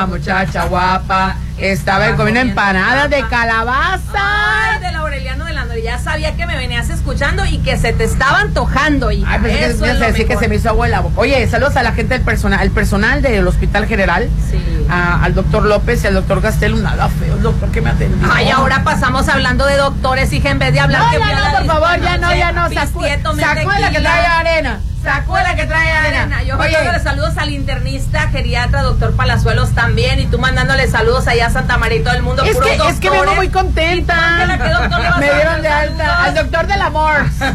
muchacha guapa estaba comiendo empanadas de calabaza. Ay, del Aureliano de la Noria. Ya sabía que me venías escuchando y que se te estaba antojando, hija. Ay, pues eso es decir que se me hizo agua en la boca. Oye, saludos a la gente del personal, el personal del Hospital General, sí. Al doctor López y al doctor Gastelum, nada feo, el doctor que me atendió. Ay, ahora pasamos hablando de doctores, hija, en vez de hablar no, por favor, ya no, sacuela que trae arena. Sacuela que trae arena. Yo mandándole saludos al internista, geriatra, doctor Palazuelos también, y tú mandándole saludos allá a Santa María y todo el mundo. Es que vengo muy contenta. Me dieron de alta al doctor del amor.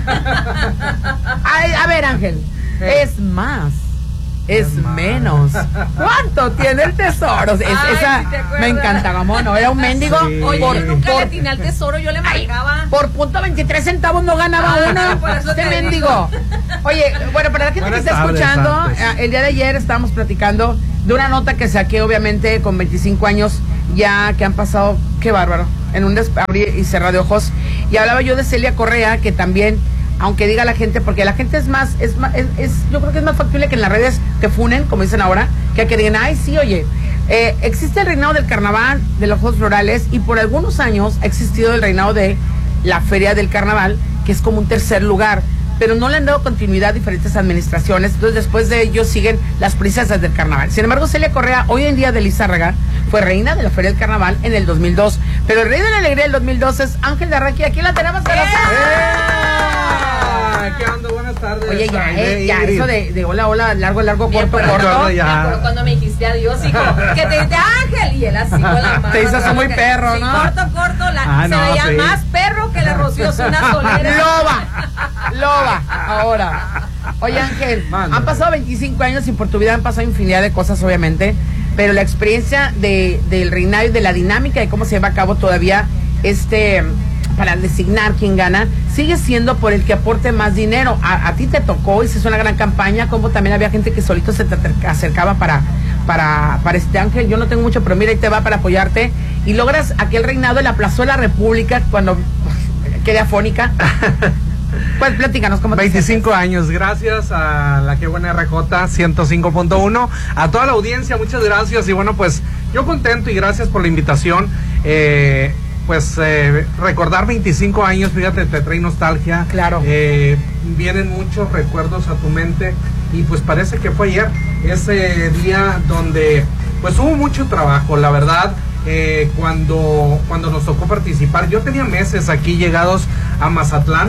A ver, Ángel, es más, es menos. ¿Cuánto tiene el tesoro? Esa si me encantaba, ¿no? Era un mendigo. Sí. Oye, nunca le tenía al tesoro, yo le marcaba. Por punto 23 centavos no ganaba uno. Este mendigo. Oye, bueno, para la gente que está escuchando, el día de ayer estábamos platicando de una nota que saqué, obviamente, con 25 años ya que han pasado, qué bárbaro, en un abrir y cerrar de ojos. Y hablaba yo de Celia Correa, que también, aunque diga la gente, porque la gente es más, yo creo que es más factible que en las redes te funen, como dicen ahora, que digan, ay, sí, oye, existe el reinado del carnaval de los Juegos Florales y por algunos años ha existido el reinado de la Feria del Carnaval, que es como un tercer lugar, pero no le han dado continuidad a diferentes administraciones, entonces después de ellos siguen las princesas del carnaval. Sin embargo, Celia Correa, hoy en día de Lizárraga, fue reina de la Feria del Carnaval en el 2002, pero el rey de la alegría del 2002 es Ángel de Arraqui. Aquí la tenemos con ¿Qué onda? Buenas tardes. Oye, ya eso de hola, largo, corto. Me acuerdo cuando me dijiste adiós, hijo, que te dijiste Ángel, y él así con la mano. Te hizo así muy perro, sí, ¿no? Corto, se veía más perro que le roció una solera. Loba, ahora. Oye, Ángel, han pasado 25 años y por tu vida han pasado infinidad de cosas, obviamente, pero la experiencia del reinado y de la dinámica de cómo se lleva a cabo todavía para designar quién gana, sigue siendo por el que aporte más dinero. A ti te tocó y se hizo una gran campaña, como también había gente que solito se te acercaba para Ángel, yo no tengo mucho, pero mira, ahí te va para apoyarte, y logras aquel reinado en la Plazuela República, cuando quedé afónica. Pues platícanos cómo te 25 años, gracias a la que buena RJ 105.1, a toda la audiencia, muchas gracias, y bueno, pues yo contento y gracias por la invitación. Recordar 25 años, fíjate, te trae nostalgia. Claro. Vienen muchos recuerdos a tu mente y pues parece que fue ayer, ese día donde pues hubo mucho trabajo, la verdad. Cuando nos tocó participar, yo tenía meses aquí llegados a Mazatlán,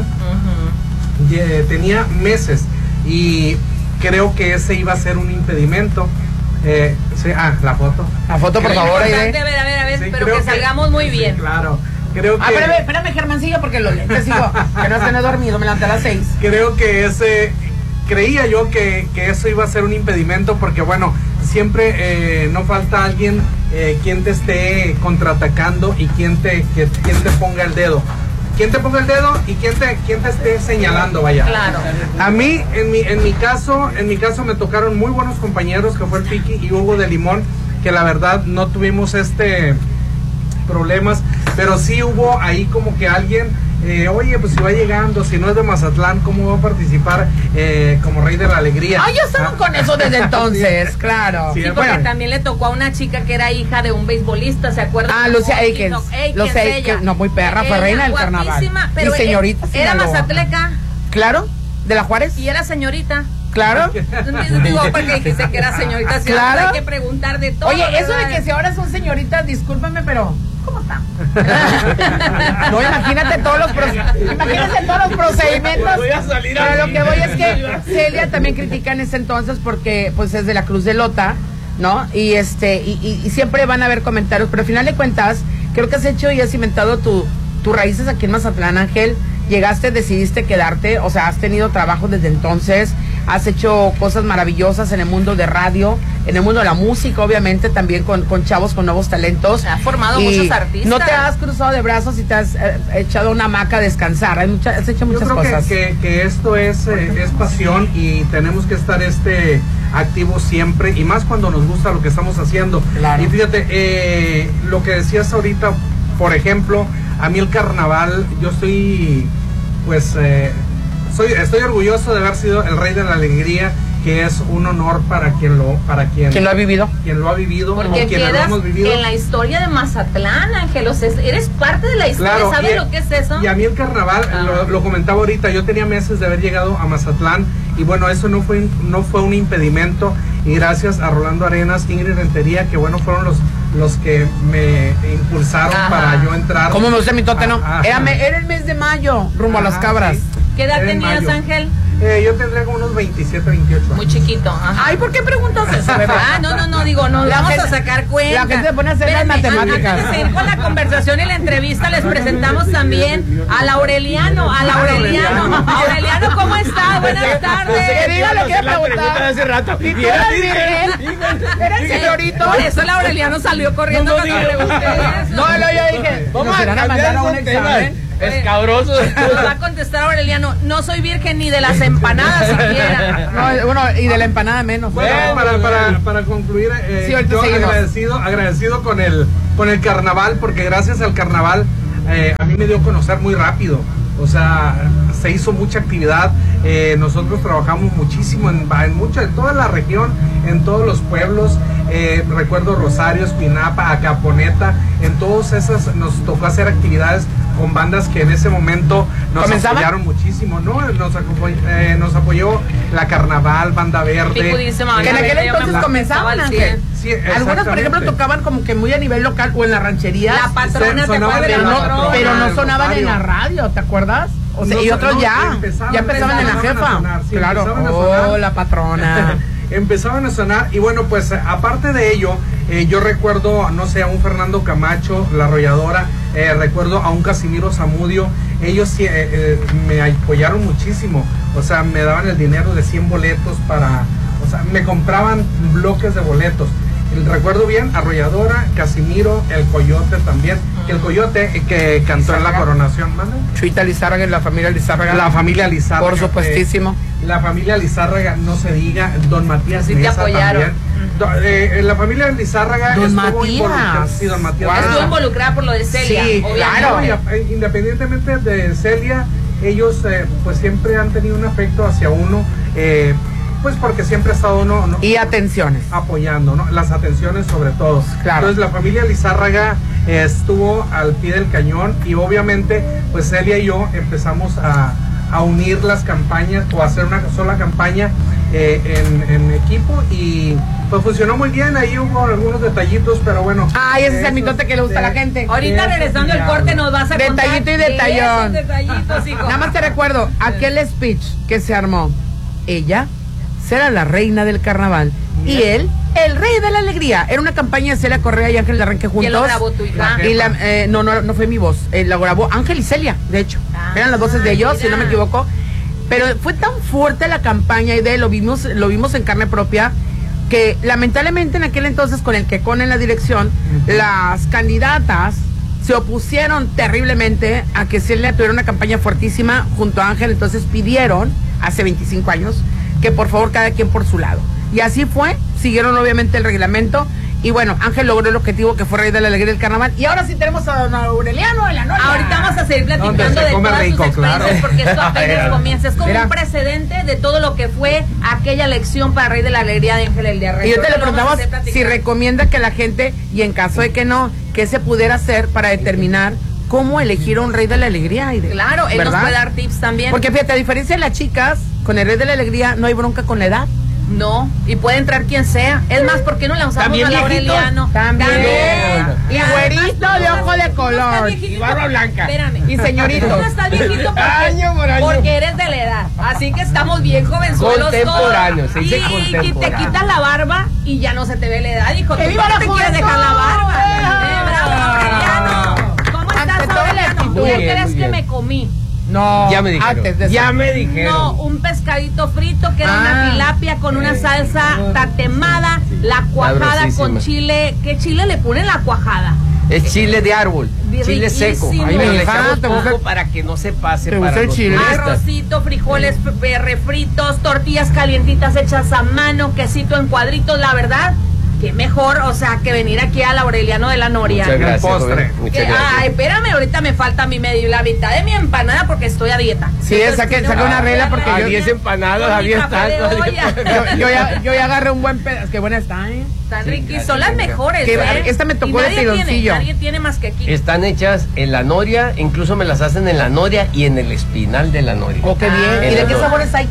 tenía meses y creo que ese iba a ser un impedimento. Sí, la foto. La foto, por favor. A ver, sí, pero que salgamos muy bien. Sí, claro. Creo que... espérame, Germancillo, porque los lentes, hijo, que no estén dormido, me levanté a las 6. Creo que creía yo que eso iba a ser un impedimento, porque bueno, siempre no falta alguien quien te esté contraatacando y quien te ponga el dedo. ¿Quién te ponga el dedo y quién te esté señalando, vaya? Claro. A mí, en mi caso me tocaron muy buenos compañeros, que fue el Piqui y Hugo de Limón, que la verdad no tuvimos problemas, pero sí hubo ahí como que alguien, oye, pues si va llegando, si no es de Mazatlán, ¿cómo va a participar como rey de la alegría? Yo estaba con eso desde entonces, sí, claro. Sí, porque también le tocó a una chica que era hija de un beisbolista, ¿se acuerdan? Lucía Aikens. No, muy perra, fue reina del carnaval. Pero y señorita. ¿Era mazatleca? Claro, de la Juárez. Y era señorita. Claro. Digo, porque dijiste que era señorita, si claro. Hay que preguntar de todo. Oye, ¿verdad? Eso de que si ahora son señoritas, discúlpame, pero ¿cómo está? No, imagínate todos los procedimientos. Pero lo que voy es que Celia también critica en ese entonces porque pues es de la Cruz de Lota, ¿no? Y y siempre van a haber comentarios, pero al final de cuentas, creo que has hecho y has cimentado tus raíces aquí en Mazatlán, Ángel. Llegaste, decidiste quedarte, o sea, has tenido trabajo desde entonces, has hecho cosas maravillosas en el mundo de radio, en el mundo de la música, obviamente, también con chavos, con nuevos talentos. Ha formado muchos artistas. No te has cruzado de brazos y te has echado una hamaca a descansar, has hecho muchas cosas. Yo creo que esto es pasión y tenemos que estar activos siempre, y más cuando nos gusta lo que estamos haciendo. Claro. Y fíjate, lo que decías ahorita, por ejemplo, a mí el carnaval, yo estoy orgulloso de haber sido el rey de la alegría que es un honor para quien lo ha vivido, porque o quienes lo hemos vivido. En la historia de Mazatlán, Ángelos, eres parte de la historia, claro, ¿sabes lo que es eso? Y a mí el carnaval, lo comentaba ahorita, yo tenía meses de haber llegado a Mazatlán y bueno, eso no fue un impedimento, y gracias a Rolando Arenas, Ingrid Rentería, que bueno, fueron los que me impulsaron para yo entrar. ¿Cómo me gusta mi tote, no? Era el mes de mayo, rumbo a las cabras. Sí. ¿Qué edad tenías, Ángel? Yo tendría como unos 27, 28 años. Muy chiquito. Ajá. Ay, ¿por qué preguntas eso, bebé? No, digo, no, vamos a sacar cuenta. La gente se pone a hacer las matemáticas. Antes de seguir con la conversación y la entrevista, les presentamos también al Aureliano. Aureliano, ¿cómo está? Buenas tardes. Que diga lo que preguntar hace rato. ¿Y tú eres virgen? ¿Eres señorito? Por eso el Aureliano salió corriendo cuando pregunté eso. No, yo dije, vamos a mandar a un examen. Escabroso. Nos va a contestar Aureliano, no soy virgen ni de las empanadas siquiera. No, bueno, y de la empanada menos. Bueno, para concluir, yo agradecido con el carnaval, porque gracias al carnaval a mí me dio a conocer muy rápido. O sea, se hizo mucha actividad. Nosotros trabajamos muchísimo en toda la región, en todos los pueblos. Recuerdo Rosario, Espinapa, Acaponeta. En todas esas nos tocó hacer actividades con bandas que en ese momento nos apoyaron muchísimo, ¿no? Nos apoyó la Carnaval, Banda Verde. Que en aquel entonces comenzaban, Ángel. Sí, algunos, por ejemplo, tocaban como que muy a nivel local o en la ranchería. La Patrona, pero no sonaban en la radio, ¿te acuerdas? O sea, y otros ya empezaban en la jefa. Claro, La Patrona. Empezaban a sonar, y bueno, pues aparte de ello, yo recuerdo, no sé, a un Fernando Camacho, La Arrolladora, recuerdo a un Casimiro Zamudio. Ellos me apoyaron muchísimo, o sea, me daban el dinero de 100 boletos o sea, me compraban bloques de boletos. Recuerdo bien, Arrolladora, Casimiro, El Coyote también. El Coyote que cantó en la coronación, ¿vale? Chuita Lizárraga y la familia Lizárraga. La familia Lizárraga. Por supuestísimo. La familia Lizárraga, no se diga. Don Matías sí te apoyaron. La familia Lizárraga Don Matías. Sí, Don Matías. Wow. Estuvo involucrada por lo de Celia. Sí, claro. Independientemente de Celia, ellos pues siempre han tenido un afecto hacia uno. Pues porque siempre ha estado uno y atenciones apoyando, ¿no? Las atenciones sobre todo. Claro. Entonces la familia Lizárraga estuvo al pie del cañón, y obviamente pues Celia y yo empezamos a unir las campañas, o a hacer una sola campaña en equipo, y pues funcionó muy bien. Ahí hubo algunos detallitos, pero bueno. Ay, ese es el mitote que le gusta a la gente. Ahorita regresando al corte nos vas a contar detallito y detallón. Detallitos, hijo. Nada más te recuerdo aquel speech que se armó. Ella será la reina del carnaval y él, el rey de la alegría. Era una campaña de Celia Correa y Ángel Arranque juntos. ¿Quién lo grabó, tu hija? Y no fue mi voz, la grabó Ángel y Celia, de hecho. Eran las voces de ellos, mira, si no me equivoco. Pero fue tan fuerte la campaña y lo vimos en carne propia, que lamentablemente en aquel entonces, con el Quecón en la dirección, las candidatas se opusieron terriblemente a que Celia tuviera una campaña fuertísima junto a Ángel. Entonces pidieron, hace 25 años, que por favor cada quien por su lado. Y así fue, siguieron obviamente el reglamento, y bueno, Ángel logró el objetivo, que fue rey de la alegría del carnaval. Y ahora sí tenemos a don Aureliano en la noche. Ahorita vamos a seguir platicando de todas sus experiencias, claro, porque esto apenas comienza. Es como un precedente de todo lo que fue aquella elección para rey de la alegría de Ángel el de Arrey. Y yo te le preguntaba si recomienda que la gente, y en caso de que no, ¿qué se pudiera hacer para determinar cómo elegir a un rey de la alegría? Claro, él nos puede dar tips también. Porque fíjate, a diferencia de las chicas, con el rey de la alegría no hay bronca con la edad. No, y puede entrar quien sea. Es más, ¿por qué no la usamos a Aureliano? También. Y güerito de ojo de color. Y barba blanca. Espérame. Y señorito. Tú no estás viejito porque eres de la edad. Así que estamos bien jovenzuelos contemporáneos, todos. Se dice Y contemporáneo. te quitas la barba y ya no se te ve la edad, hijo. Tú no te quieres dejar la barba. Bravo, Aureliano. ¿Cómo estás, Aureliano? ¿Qué crees que me comí? No, ya me dijeron. No, un pescadito frito que era una tilapia con una salsa tatemada, la cuajada con chile. ¿Qué chile le ponen la cuajada? Es chile de árbol, chile seco. Ahí le echamos poco para que no se pase para los turistas. Arrocito, frijoles refritos, tortillas calientitas hechas a mano, quesito en cuadritos. La verdad, qué mejor, o sea, que venir aquí al Aureliano de la Noria. Muchas gracias, postre. Ay, espérame, ahorita me falta la mitad de mi empanada porque estoy a dieta. Sí, saqué una regla porque a yo 10 empanadas, a 10 tacos. yo ya agarré un buen pedazo. Qué buena está, ¿eh? Están riquísimas, son las mejores. Esta me tocó de tironcillo. Nadie tiene más que aquí. Están hechas en la noria, incluso me las hacen en la noria y en el espinal de la noria. Oh, qué bien. ¿Y de qué sabores hay?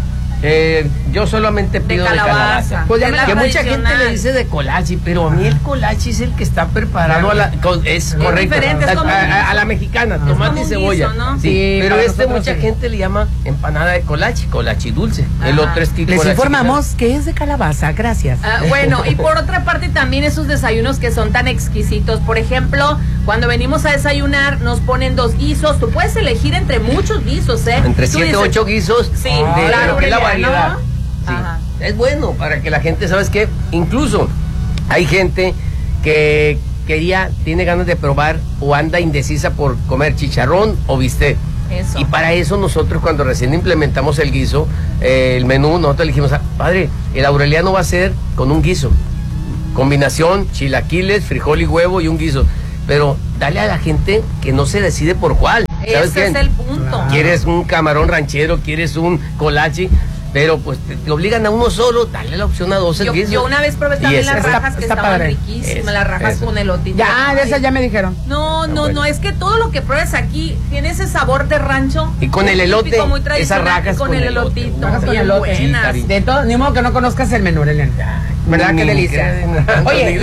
Yo solamente pido de calabaza. Pues que mucha gente le dice de colachi, pero a mí el colachi es el que está preparado es correcto. A la mexicana, tomate y cebolla. Guiso, ¿no? Sí, pero mucha gente le llama empanada de colachi dulce. El otro es que les informamos que es de calabaza, gracias. Bueno, y por otra parte también esos desayunos que son tan exquisitos. Por ejemplo, cuando venimos a desayunar nos ponen 2 guisos. Tú puedes elegir entre muchos guisos, ¿eh? Entre 7 o 8 guisos. Sí, claro, que es la variedad. ¿no? Sí. Es bueno para que la gente, ¿sabes qué? Incluso hay gente que tiene ganas de probar o anda indecisa por comer chicharrón o bistec. Eso. Y para eso nosotros cuando recién implementamos el guiso, el menú, nosotros le dijimos, padre, el Aureliano va a ser con un guiso. Combinación, chilaquiles, frijol y huevo y un guiso. Pero dale a la gente que no se decide por cuál. ¿Sabes Ese es el punto. ¿Quieres un camarón ranchero? ¿Quieres un colachi? Pero pues te obligan a uno solo, dale la opción a 2 el guiso. Yo una vez probé también las rajas que estaban riquísimas, las rajas con elotito. Ya, de esas ya me dijeron. No, es que todo lo que pruebes aquí tiene ese sabor de rancho. Y con el elote, esas rajas con el elotito. Rajas con elote. De todo, ni modo que no conozcas el menú, Elena. ¿Verdad? Qué delicia. Oye,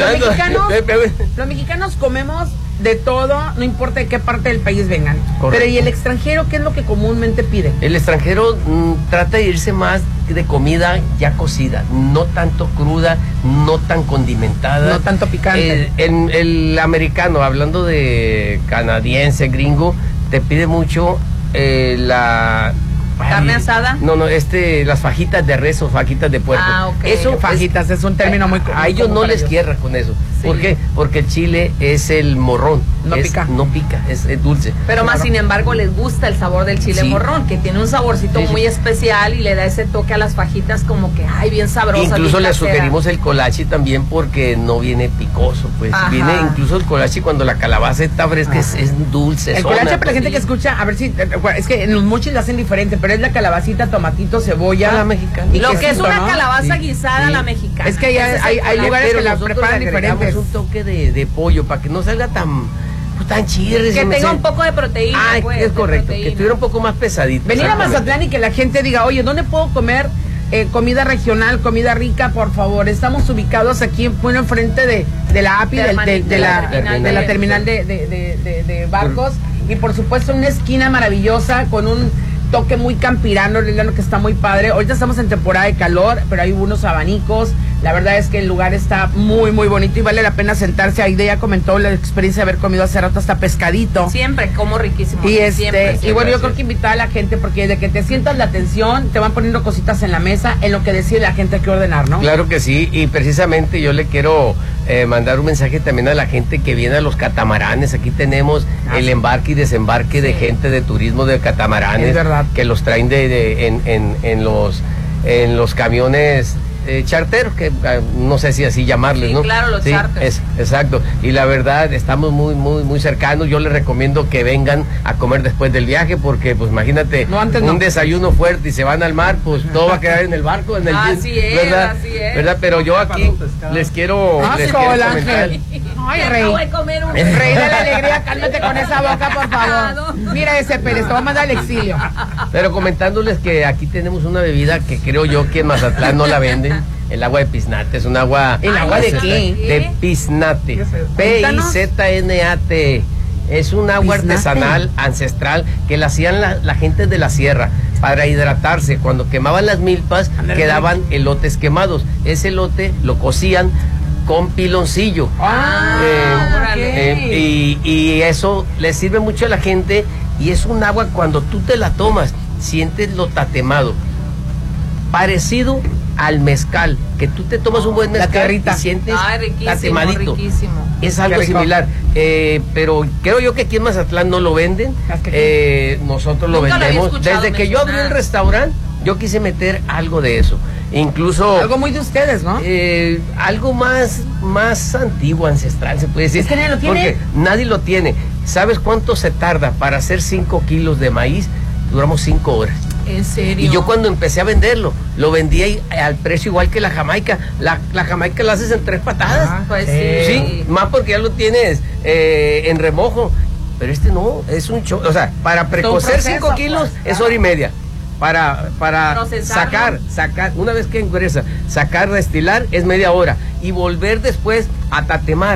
los mexicanos comemos de todo, no importa de qué parte del país vengan. Correcto. Pero ¿y el extranjero qué es lo que comúnmente pide? El extranjero trata de irse más de comida ya cocida, no tanto cruda, no tan condimentada, no tanto picante. El americano, hablando de canadiense, gringo, te pide mucho la ¿carne asada? No, las fajitas de res o fajitas de puerco. Eso, fajitas, es un término muy común. A ellos no les quierra con eso. Sí. ¿Por qué? Porque el chile es el morrón. No pica, es dulce. Pero más sin embargo les gusta el sabor del chile morrón, que tiene un saborcito muy especial y le da ese toque a las fajitas como que, bien sabrosa. Incluso le sugerimos el colachi también porque no viene picoso, pues. Ajá. Viene incluso el colachi cuando la calabaza está fresca, es dulce. El colachi para la gente que escucha, a ver si, es que en los mochis lo hacen diferente, pero es la calabacita, tomatito, cebolla. A la mexicana. Y lo que es una calabaza guisada a la mexicana. Es que hay lugares que la preparan diferentes. Un toque de pollo para que no salga tan chirres. Que tenga un poco de proteína. Es correcto, que estuviera un poco más pesadito. Venir a Mazatlán y que la gente diga, oye, ¿dónde puedo comer comida regional, comida rica, por favor? Estamos ubicados aquí, enfrente de la API, de la terminal de barcos. Y por supuesto una esquina maravillosa con un toque muy campirano, que está muy padre. Ahorita estamos en temporada de calor, pero hay unos abanicos. La verdad es que el lugar está muy, muy bonito y vale la pena sentarse. Ahí ya comentó la experiencia de haber comido hace rato hasta pescadito. Siempre como riquísimo. Y siempre, y bueno, yo creo que invitar a la gente, porque de que te sientas la atención, te van poniendo cositas en la mesa, en lo que decide la gente que ordenar, ¿no? Claro que sí, y precisamente yo le quiero mandar un mensaje también a la gente que viene a los catamaranes. Aquí tenemos el embarque y desembarque de gente de turismo de catamaranes. Es verdad. Que los traen en los camiones charteros, que no sé si así llamarles, sí, ¿no? Claro, los charters. Exacto. Y la verdad, estamos muy, muy, muy cercanos. Yo les recomiendo que vengan a comer después del viaje, porque, pues, imagínate, desayuno fuerte y se van al mar, pues todo va a quedar en el barco, en el así es, ¿verdad? Así es. ¿Verdad? Pero yo aquí les quiero comentar. Ay, rey. Rey de la alegría, cálmate con esa boca, por favor. Mira ese Pérez, te va a mandar al exilio. Pero comentándoles que aquí tenemos una bebida que creo yo que en Mazatlán no la venden. El agua de Piznate, es un agua... ¿El agua de qué? De Piznate. P-I-Z-N-A-T. Es un agua artesanal, ancestral, que la hacían la gente de la sierra para hidratarse. Cuando quemaban las milpas, quedaban elotes quemados. Ese elote lo cocían con piloncillo. Y eso le sirve mucho a la gente, y es un agua, cuando tú te la tomas, sientes lo tatemado, parecido al mezcal, que tú te tomas un buen mezcal y sientes tatemadito. Es algo similar, pero creo yo que aquí en Mazatlán no lo venden. Nosotros lo vendemos. Desde que yo abrí el restaurante, yo quise meter algo de eso. Incluso... Algo muy de ustedes, ¿no? Algo más antiguo, ancestral, se puede decir. Es que nadie lo tiene. Porque nadie lo tiene. ¿Sabes cuánto se tarda para hacer 5 kilos de maíz? Duramos 5 horas. ¿En serio? Y yo cuando empecé a venderlo, lo vendía al precio igual que la jamaica. La jamaica la haces en 3 patadas. Pues Sí, más porque ya lo tienes en remojo. Pero no, es un show. O sea, para precocer 5 kilos es hora y media. Para sacar, una vez que engresa, sacar, destilar es media hora. Y volver después a tatemar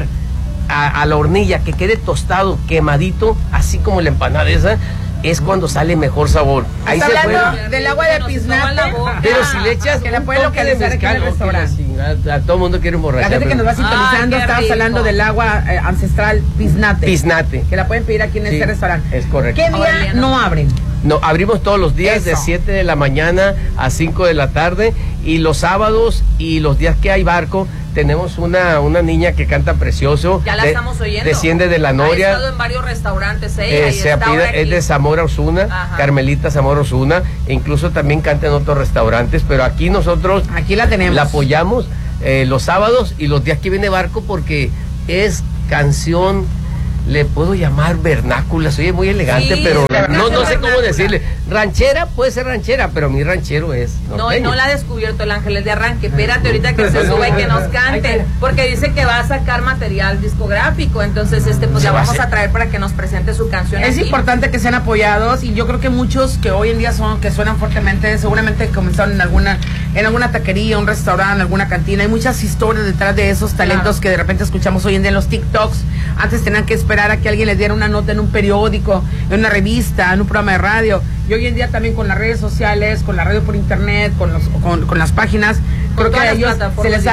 a la hornilla, que quede tostado, quemadito, así como la empanada esa. Es cuando sale mejor sabor. Ahí está se hablando puede. del agua de piznate. Pero si le echas que la un puede toque de localizar aquí en el mezcal, restaurante. a todo el mundo quiere emborrachar. La gente que nos va sintonizando, estamos hablando del agua ancestral piznate. Piznate. Que la pueden pedir aquí en este restaurante. Es correcto. ¿Qué día no abren? No, abrimos todos los días de 7 de la mañana a 5 de la tarde, y los sábados y los días que hay barco tenemos una niña que canta precioso. Ya la estamos oyendo. Desciende de la Noria. Ha estado en varios restaurantes ella. Es de Zamora Osuna. Ajá. Carmelita Zamora Osuna. E incluso también canta en otros restaurantes, pero aquí nosotros la tenemos. La apoyamos los sábados y los días que viene barco, porque es canción, le puedo llamar vernácula, soy muy elegante, sí, pero no sé cómo decirle. Ranchera, puede ser ranchera, pero mi ranchero es norteño. No, y no la ha descubierto el Ángeles de Arranque. Espérate ahorita que se sube y que nos cante, porque dice que va a sacar material discográfico, entonces pues la vamos a traer para que nos presente su canción. Es aquí. importante que sean apoyados, y yo creo que muchos que hoy en día que suenan fuertemente, seguramente comenzaron en alguna taquería, un restaurante, alguna cantina. Hay muchas historias detrás de esos talentos que de repente escuchamos hoy en día en los TikToks. Antes tenían que esperar a que alguien les diera una nota en un periódico, en una revista, en un programa de radio. Y hoy en día también con las redes sociales, con la radio por internet, con las páginas, creo que a ellos se les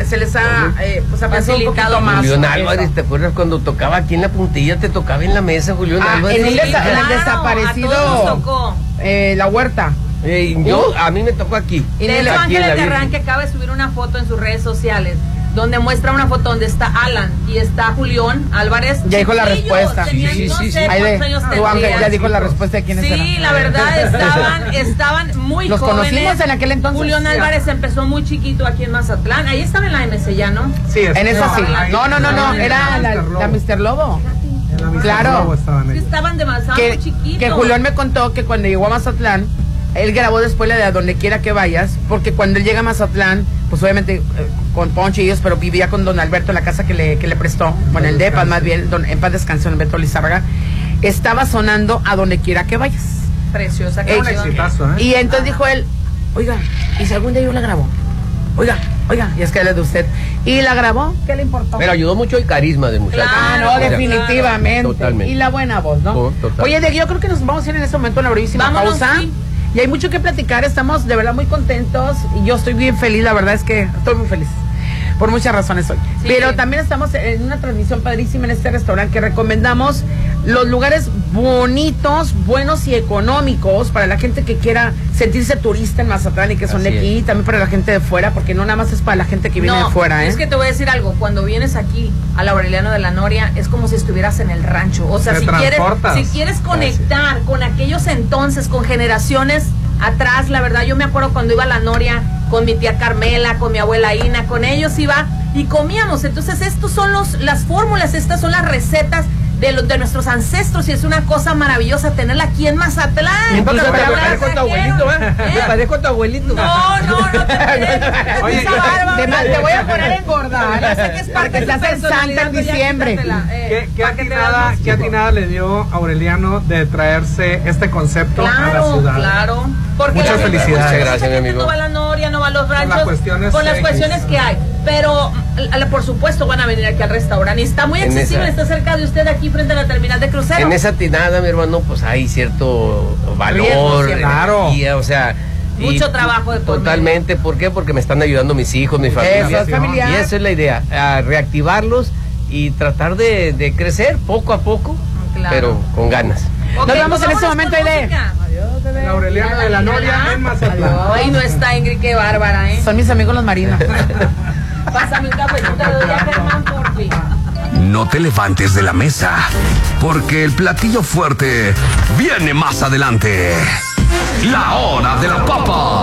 ha facilitado más. Julián Álvarez, ¿te acuerdas cuando tocaba aquí en la puntilla? Te tocaba en la mesa, Julián Álvarez. En el desaparecido La Huerta. A mí me tocó aquí. Y de hecho, Ángeles de Arranque acaba de subir una foto en sus redes sociales, donde muestra una foto donde está Alan y está Julián Álvarez. Ya dijo la respuesta. Sí. Ya dijo la respuesta de quiénes eran. Sí, la verdad, estaban muy los jóvenes. Los conocimos en aquel entonces. Julián Álvarez empezó muy chiquito aquí en Mazatlán. Ahí estaba en la MC, ¿ya no? Sí. En esa sí. No, era la Mr. Lobo. Claro. Estaban demasiado chiquitos. Que Julián me contó que cuando llegó a Mazatlán, él grabó después la de A Donde Quiera Que Vayas, porque cuando él llega a Mazatlán, pues obviamente con Poncho y ellos, pero vivía con don Alberto en la casa que le prestó, bueno, el DEPA más bien, en paz descanse, don Alberto Lizárraga, estaba sonando A Donde Quiera Que Vayas. Preciosa un exitazo, Y entonces dijo él, oiga, ¿y si algún día yo la grabo? Oiga, y es que él es de usted. Y la grabó, ¿qué le importó? Pero ayudó mucho el carisma del muchacho. Definitivamente. Totalmente. Y la buena voz, ¿no? Oye, yo creo que nos vamos a ir en este momento a una brevísima pausa. Sí. Y hay mucho que platicar, estamos de verdad muy contentos y yo estoy bien feliz, la verdad es que estoy muy feliz. Por muchas razones hoy. Sí. Pero también estamos en una transmisión padrísima en este restaurante que recomendamos los lugares bonitos, buenos y económicos para la gente que quiera sentirse turista en Mazatlán y que son de aquí, y también para la gente de fuera, porque no nada más es para la gente que viene de fuera. Es que te voy a decir algo, cuando vienes aquí a la Aureliano de la Noria es como si estuvieras en el rancho. O sea, si quieres conectar con aquellos entonces, con generaciones atrás, la verdad, yo me acuerdo cuando iba a la Noria con mi tía Carmela, con mi abuela Ina, con ellos iba y comíamos. Entonces, estos son las fórmulas, estas son las recetas de nuestros ancestros, y es una cosa maravillosa tenerla aquí en Mazatlán. Entonces, me parezco a tu abuelito, ¿eh? Me parezco a tu abuelito. No te parezco. Oye, te voy a poner a engordar. Ya sé que es para que se hace Santa en diciembre. ¿Qué atinada le dio Aureliano de traerse este concepto a la ciudad? Claro. Porque muchas felicidades. Muchas gracias, mi amigo. No va a la Noria, no va a los ranchos, con las cuestiones que hay. Pero, por supuesto, van a venir aquí al restaurante. Y está muy accesible, está cerca de usted aquí frente a la terminal de cruceros. En esa atinada, mi hermano, pues hay cierto valor, energía, o sea... Mucho trabajo de totalmente. ¿Por qué? Porque me están ayudando mis hijos, mi familia. Y esa es la idea, a reactivarlos y tratar de crecer poco a poco, pero con ganas. Nos vamos en este momento, Aide. La Aureliano de la Noria en Mazatlán. Ahí no está Ingrid, qué bárbara, ¿eh? Son mis amigos los marinos. Pásame un cafecito de doña Germán, por fin. No te levantes de la mesa, porque el platillo fuerte viene más adelante. La Hora de la Papa.